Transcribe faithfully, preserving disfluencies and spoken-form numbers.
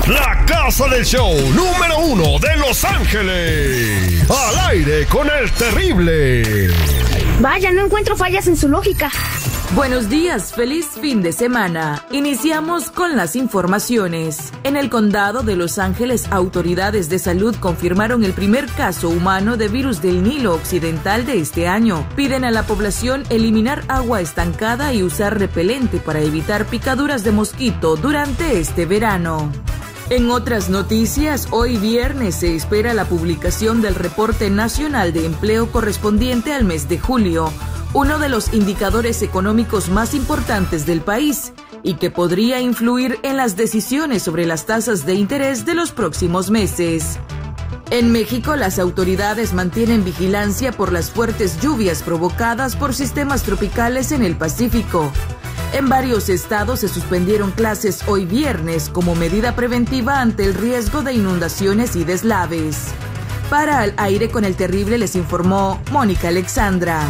La casa del show número uno de Los Ángeles. Al aire con el terrible. Vaya, no encuentro fallas en su lógica. Buenos días, feliz fin de semana. Iniciamos con las informaciones. En el condado de Los Ángeles, autoridades de salud confirmaron el primer caso humano de virus del Nilo Occidental de este año. Piden a la población eliminar agua estancada y usar repelente para evitar picaduras de mosquito durante este verano. En otras noticias, hoy viernes se espera la publicación del Reporte Nacional de Empleo correspondiente al mes de julio, uno de los indicadores económicos más importantes del país y que podría influir en las decisiones sobre las tasas de interés de los próximos meses. En México, las autoridades mantienen vigilancia por las fuertes lluvias provocadas por sistemas tropicales en el Pacífico. En varios estados se suspendieron clases hoy viernes como medida preventiva ante el riesgo de inundaciones y deslaves. Para Al Aire con el Terrible les informó Mónica Alexandra.